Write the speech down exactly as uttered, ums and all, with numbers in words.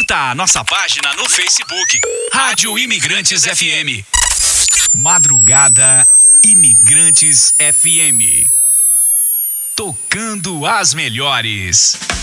Curta a nossa página no Facebook, Rádio Imigrantes F M. Madrugada Imigrantes F M. Tocando as melhores.